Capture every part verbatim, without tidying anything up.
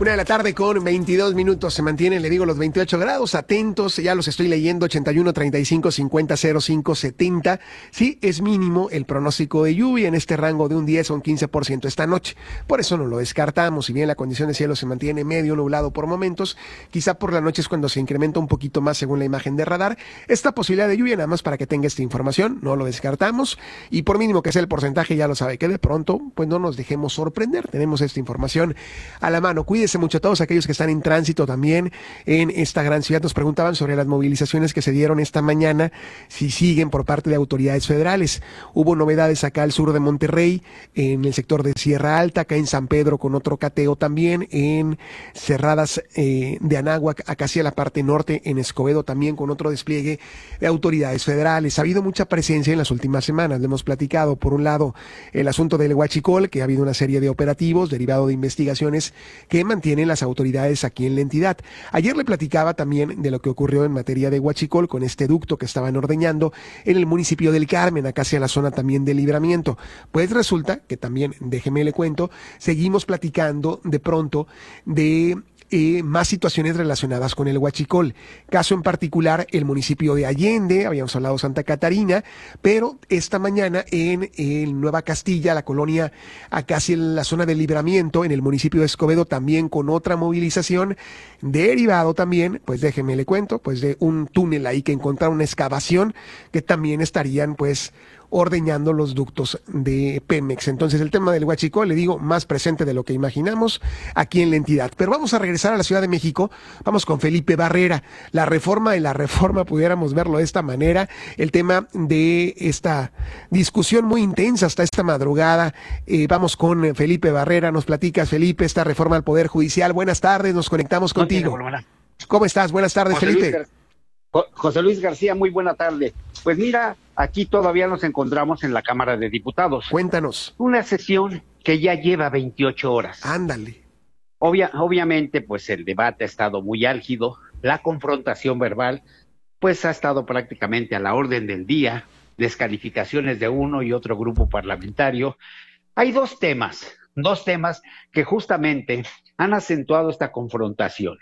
Una de la tarde con veintidós minutos se mantienen, le digo, los veintiocho grados. Atentos, ya los estoy leyendo, ochenta y uno, treinta y cinco, cincuenta, cero cinco, setenta. Sí, es mínimo el pronóstico de lluvia en este rango de un diez o un quince por ciento esta noche. Por eso no lo descartamos. Si bien la condición de cielo se mantiene medio nublado por momentos, quizá por la noche es cuando se incrementa un poquito más según la imagen de radar. Esta posibilidad de lluvia, nada más para que tenga esta información, no lo descartamos. Y por mínimo que sea el porcentaje, ya lo sabe, que de pronto, pues no nos dejemos sorprender. Tenemos esta información a la mano. Cuídese mucho a todos aquellos que están en tránsito también en esta gran ciudad. Nos preguntaban sobre las movilizaciones que se dieron esta mañana, si siguen por parte de autoridades federales. Hubo novedades acá al sur de Monterrey, en el sector de Sierra Alta, acá en San Pedro con otro cateo también, en Cerradas eh, de Anáhuac, acá hacia la parte norte, en Escobedo también con otro despliegue de autoridades federales. Ha habido mucha presencia en las últimas semanas, le hemos platicado, por un lado, el asunto del Huachicol, que ha habido una serie de operativos derivado de investigaciones que mantienen las autoridades aquí en la entidad. Ayer le platicaba también de lo que ocurrió en materia de Huachicol con este ducto que estaban ordeñando en el municipio del Carmen, acá hacia la zona también de Libramiento. Pues resulta que también, déjeme le cuento, seguimos platicando de pronto de Eh, más situaciones relacionadas con el Huachicol. Caso en particular, el municipio de Allende, habíamos hablado Santa Catarina, pero esta mañana en, en Nueva Castilla, la colonia acá hacia la zona del Libramiento, en el municipio de Escobedo, también con otra movilización, derivado también, pues déjeme le cuento, pues de un túnel ahí que encontraron, una excavación, que también estarían pues ordeñando los ductos de Pemex. Entonces el tema del Huachicol, le digo, más presente de lo que imaginamos aquí en la entidad. Pero vamos a regresar a la Ciudad de México, vamos con Felipe Barrera. La reforma y la reforma, pudiéramos verlo de esta manera, el tema de esta discusión muy intensa hasta esta madrugada. Eh, vamos con Felipe Barrera, nos platicas, Felipe, esta reforma al Poder Judicial. Buenas tardes, nos conectamos contigo. No, ¿cómo estás? Buenas tardes, José Felipe. Luis Gar- José Luis García, muy buena tarde. Pues mira, aquí todavía nos encontramos en la Cámara de Diputados. Cuéntanos. Una sesión que ya lleva veintiocho horas. Ándale. Obvia, obviamente, pues el debate ha estado muy álgido, la confrontación verbal, pues ha estado prácticamente a la orden del día, descalificaciones de uno y otro grupo parlamentario. Hay dos temas, dos temas que justamente han acentuado esta confrontación.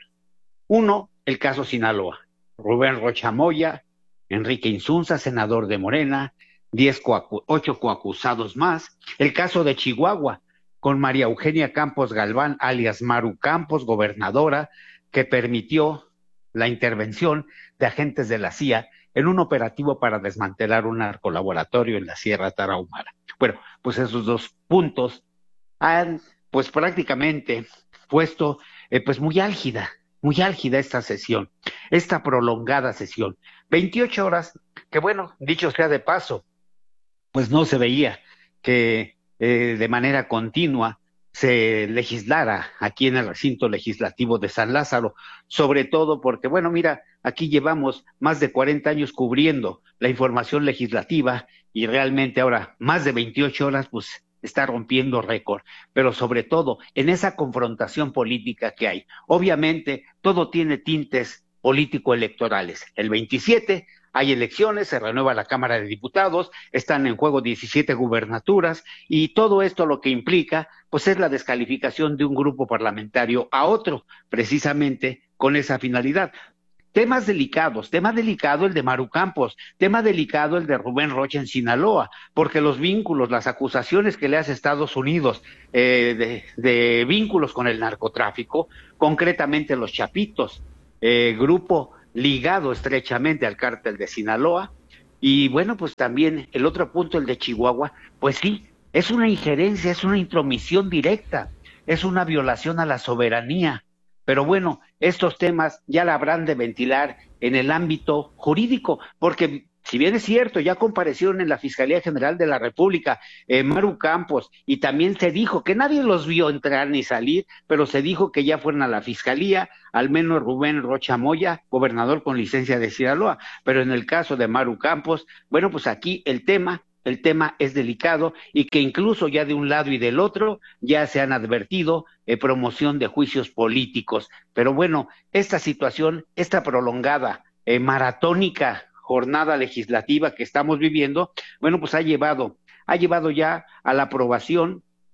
Uno, el caso Sinaloa. Rubén Rocha Moya, Enrique Insunza, senador de Morena, diez coacu- ocho coacusados más. El caso de Chihuahua, con María Eugenia Campos Galván, alias Maru Campos, gobernadora, que permitió la intervención de agentes de la C I A en un operativo para desmantelar un narcolaboratorio en la Sierra Tarahumara. Bueno, pues esos dos puntos han, pues prácticamente puesto, eh, pues muy álgida, muy álgida esta sesión, esta prolongada sesión. veintiocho horas, que bueno, dicho sea de paso, pues no se veía que eh, de manera continua se legislara aquí en el recinto legislativo de San Lázaro, sobre todo porque, bueno, mira, aquí llevamos más de cuarenta años cubriendo la información legislativa y realmente ahora más de veintiocho horas, pues está rompiendo récord, pero sobre todo en esa confrontación política que hay. Obviamente todo tiene tintes político-electorales. El veintisiete hay elecciones, se renueva la Cámara de Diputados, están en juego diecisiete gubernaturas y todo esto lo que implica pues es la descalificación de un grupo parlamentario a otro, precisamente con esa finalidad. Temas delicados, tema delicado el de Maru Campos, tema delicado el de Rubén Rocha en Sinaloa, porque los vínculos, las acusaciones que le hace Estados Unidos eh, de, de vínculos con el narcotráfico, concretamente los Chapitos, eh, grupo ligado estrechamente al cártel de Sinaloa, y bueno, pues también el otro punto, el de Chihuahua, pues sí, es una injerencia, es una intromisión directa, es una violación a la soberanía. Pero bueno, estos temas ya la habrán de ventilar en el ámbito jurídico, porque si bien es cierto, ya comparecieron en la Fiscalía General de la República eh, Maru Campos, y también se dijo que nadie los vio entrar ni salir, pero se dijo que ya fueron a la Fiscalía, al menos Rubén Rocha Moya, gobernador con licencia de Sinaloa, pero en el caso de Maru Campos, bueno, pues aquí el tema el tema es delicado y que incluso ya de un lado y del otro ya se han advertido eh, promoción de juicios políticos. Pero bueno, esta situación, esta prolongada, eh, maratónica jornada legislativa que estamos viviendo, bueno, pues ha llevado, ha llevado ya a la aprobación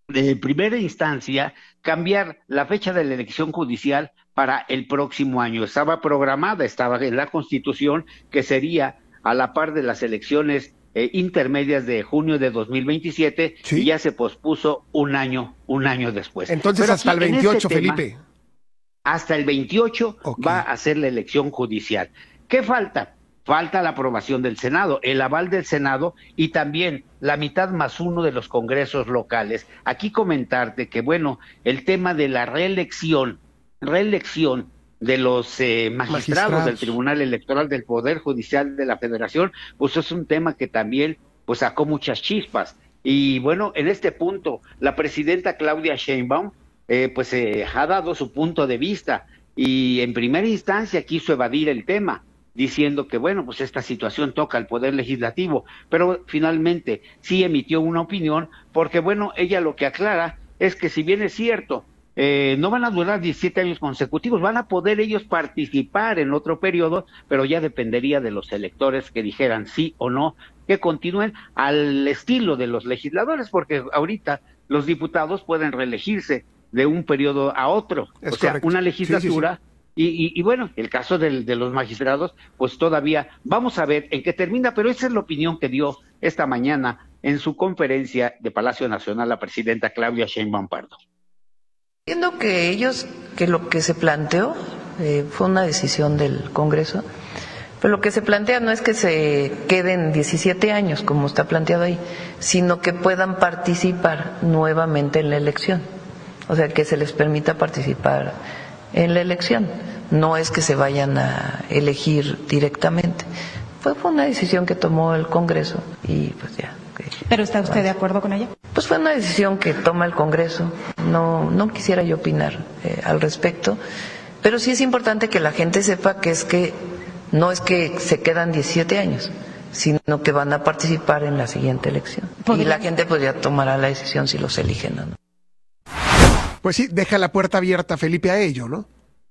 de primera instancia, cambiar la fecha de la elección judicial para el próximo año. Estaba programada, estaba en la Constitución, que sería a la par de las elecciones eh, intermedias de junio de dos mil veintisiete, ¿Sí? Y ya se pospuso un año, un año después. Entonces, Pero hasta aquí, el en veintiocho, este tema, Felipe. hasta el veintiocho Ok. va a ser la elección judicial. ¿Qué falta? Falta la aprobación del Senado, el aval del Senado y también la mitad más uno de los congresos locales. Aquí comentarte que, bueno, el tema de la reelección, reelección de los eh, magistrados, Magistrados. del Tribunal Electoral del Poder Judicial de la Federación, pues es un tema que también pues sacó muchas chispas. Y bueno, en este punto, la presidenta Claudia Sheinbaum eh, pues eh, ha dado su punto de vista y en primera instancia quiso evadir el tema, diciendo que, bueno, pues esta situación toca al Poder Legislativo, pero finalmente sí emitió una opinión, porque, bueno, ella lo que aclara es que si bien es cierto, eh, no van a durar diecisiete años consecutivos, van a poder ellos participar en otro periodo, pero ya dependería de los electores que dijeran sí o no, que continúen al estilo de los legisladores, porque ahorita los diputados pueden reelegirse de un periodo a otro, Es o sea, correcto. una Sí, sí, sí. legislatura. Y, y, y bueno, el caso del, de los magistrados, pues todavía vamos a ver en qué termina, pero esa es la opinión que dio esta mañana en su conferencia de Palacio Nacional la presidenta Claudia Sheinbaum Pardo. Entiendo que ellos, que lo que se planteó eh, fue una decisión del Congreso, pero lo que se plantea no es que se queden diecisiete años, como está planteado ahí, sino que puedan participar nuevamente en la elección, o sea, que se les permita participar en la elección, no es que se vayan a elegir directamente. Fue, fue una decisión que tomó el Congreso y pues ya. ¿Pero está usted de acuerdo con ella? Pues fue una decisión que toma el Congreso, no, no quisiera yo opinar eh, al respecto, pero sí es importante que la gente sepa que es que no es que se quedan diecisiete años, sino que van a participar en la siguiente elección. Y la gente pues ya tomará la decisión si los eligen o no. Pues sí, deja la puerta abierta, Felipe, a ello, ¿no?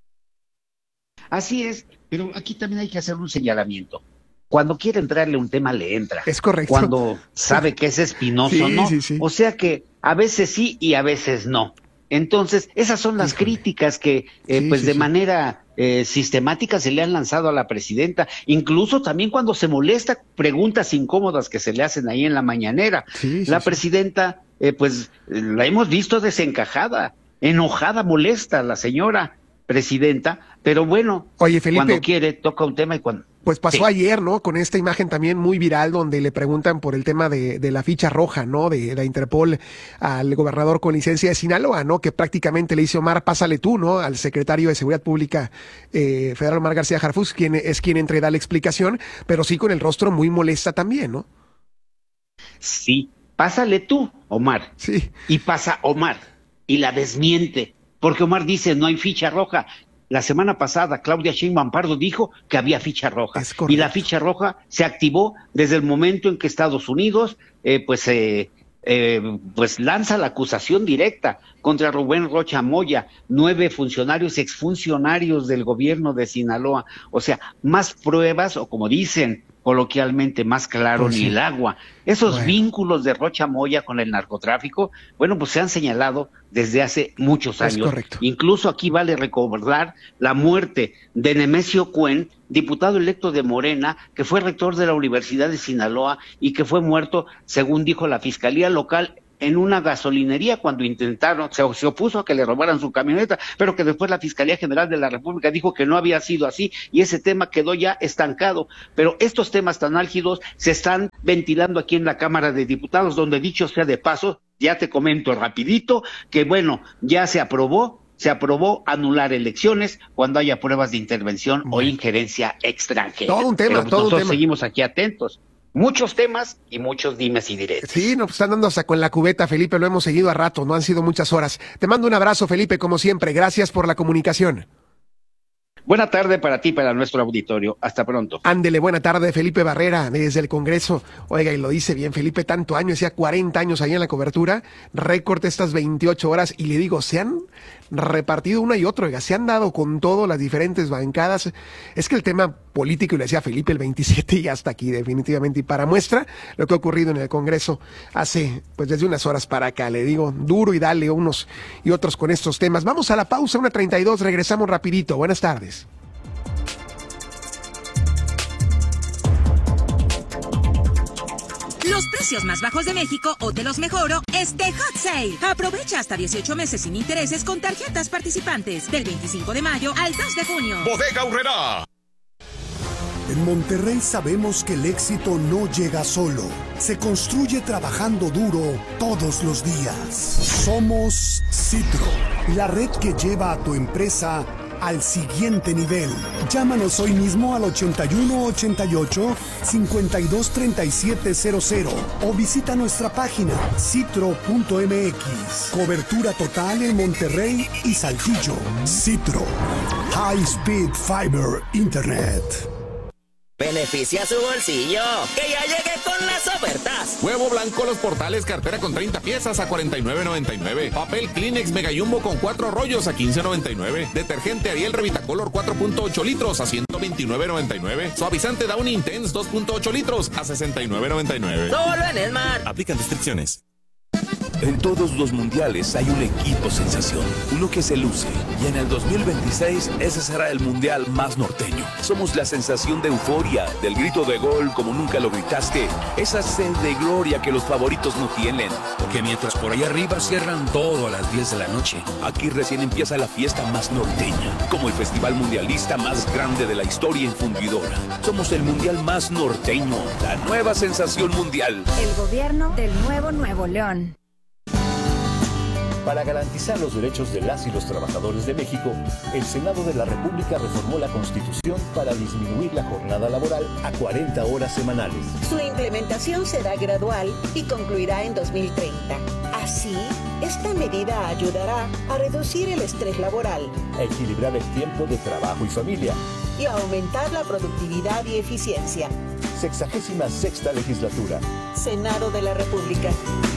Así es, pero aquí también hay que hacer un señalamiento. Cuando quiere entrarle un tema, le entra. Es correcto. Cuando sabe que es espinoso, sí, no. Sí, sí. O sea que a veces sí y a veces no. Entonces, esas son las Híjole. críticas que, eh, Sí, pues, sí, de sí. manera eh, sistemática se le han lanzado a la presidenta. Incluso también cuando se molesta, preguntas incómodas que se le hacen ahí en la mañanera. Sí, sí, la sí. presidenta, eh, pues, la hemos visto desencajada, enojada, molesta, la señora presidenta. Pero bueno, Oye, Felipe, cuando quiere, toca un tema y cuando... pues pasó Sí. ayer, ¿no? Con esta imagen también muy viral donde le preguntan por el tema de, de la ficha roja, ¿no? De la Interpol al gobernador con licencia de Sinaloa, ¿no? Que prácticamente le dice Omar, pásale tú, ¿no? Al secretario de Seguridad Pública eh, federal Omar García Harfuch, quien es quien entre da la explicación, pero sí con el rostro muy molesta también, ¿no? Sí, pásale tú, Omar. Sí. Y pasa Omar y la desmiente, porque Omar dice no hay ficha roja. La semana pasada Claudia Sheinbaum Pardo dijo que había ficha roja Es correcto. y la ficha roja se activó desde el momento en que Estados Unidos eh, pues eh, eh, pues lanza la acusación directa contra Rubén Rocha Moya, nueve funcionarios, exfuncionarios del gobierno de Sinaloa. O sea, más pruebas, o como dicen coloquialmente, más claro Pues ni sí. el agua. Esos Bueno. vínculos de Rocha Moya con el narcotráfico, bueno, pues se han señalado desde hace muchos Es años. correcto. Incluso aquí vale recordar la muerte de Nemesio Cuen, diputado electo de Morena, que fue rector de la Universidad de Sinaloa y que fue muerto, según dijo la Fiscalía Local, en una gasolinería cuando intentaron, se, se opuso a que le robaran su camioneta, pero que después la Fiscalía General de la República dijo que no había sido así y ese tema quedó ya estancado. Pero estos temas tan álgidos se están ventilando aquí en la Cámara de Diputados, donde dicho sea de paso, ya te comento rapidito, que bueno, ya se aprobó, se aprobó anular elecciones cuando haya pruebas de intervención Bueno. o injerencia extranjera. Todo un tema, Pero pues todo un nosotros tema. seguimos aquí atentos. Muchos temas y muchos dimes y diretes. Sí, nos están dando hasta con la cubeta, Felipe, lo hemos seguido a rato, no han sido muchas horas. Te mando un abrazo, Felipe, como siempre. Gracias por la comunicación. Buena tarde para ti, para nuestro auditorio. Hasta pronto. Ándele, buena tarde, Felipe Barrera, desde el Congreso. Oiga, y lo dice bien, Felipe, tanto año, decía cuarenta años ahí en la cobertura, récord estas veintiocho horas, y le digo, se han repartido una y otra, oiga, se han dado con todo las diferentes bancadas. Es que el tema político, y le decía Felipe, el veintisiete ya está aquí definitivamente, y para muestra lo que ha ocurrido en el Congreso hace, pues desde unas horas para acá, le digo, duro y dale unos y otros con estos temas. Vamos a la pausa, una treinta y dos, regresamos rapidito. Buenas tardes. Los precios más bajos de México o te los mejoro este Hot Sale. Aprovecha hasta dieciocho meses sin intereses con tarjetas participantes del veinticinco de mayo al dos de junio. Bodega Aurrerá. En Monterrey sabemos que el éxito no llega solo. Se construye trabajando duro todos los días. Somos Citro, la red que lleva a tu empresa al siguiente nivel. Llámanos hoy mismo al ochenta y uno ochenta y ocho cincuenta y dos treinta y siete cero cero o visita nuestra página citro punto m x. Cobertura total en Monterrey y Saltillo. Citro. High Speed Fiber Internet. Beneficia su bolsillo, que ya llegué con las ofertas. Huevo blanco Los Portales, cartera con treinta piezas a cuarenta y nueve noventa y nueve. Papel Kleenex Mega Jumbo con cuatro rollos a quince noventa y nueve. Detergente Ariel Revitacolor cuatro punto ocho litros a ciento veintinueve noventa y nueve. Suavizante Downy Intense dos punto ocho litros a sesenta y nueve noventa y nueve. Solo en Esmart. Aplican restricciones. En todos los mundiales hay un equipo sensación, uno que se luce, y en el dos mil veintiséis ese será el mundial más norteño. Somos la sensación de euforia, del grito de gol como nunca lo gritaste, esa sed de gloria que los favoritos no tienen. Porque mientras por allá arriba cierran todo a las diez de la noche, aquí recién empieza la fiesta más norteña, como el festival mundialista más grande de la historia en Fundidora. Somos el mundial más norteño, la nueva sensación mundial. El gobierno del nuevo Nuevo León. Para garantizar los derechos de las y los trabajadores de México, el Senado de la República reformó la Constitución para disminuir la jornada laboral a cuarenta horas semanales. Su implementación será gradual y concluirá en dos mil treinta. Así, esta medida ayudará a reducir el estrés laboral, a equilibrar el tiempo de trabajo y familia y a aumentar la productividad y eficiencia. Sexagésima sexta legislatura. Senado de la República.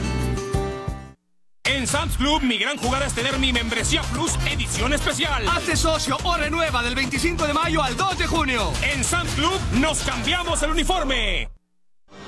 En Sam's Club, mi gran jugada es tener mi membresía Plus edición especial. Hazte socio o renueva del veinticinco de mayo al dos de junio. En Sam's Club, nos cambiamos el uniforme.